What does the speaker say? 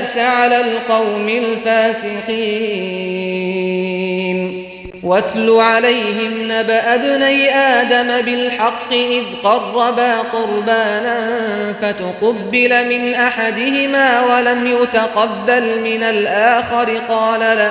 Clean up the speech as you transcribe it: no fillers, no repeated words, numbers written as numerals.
تأس على القوم الفاسقين واتل عليهم نبأ ابني آدم بالحق إذ قربا قربانا فتقبل من أحدهما ولم يتقبل من الآخر قال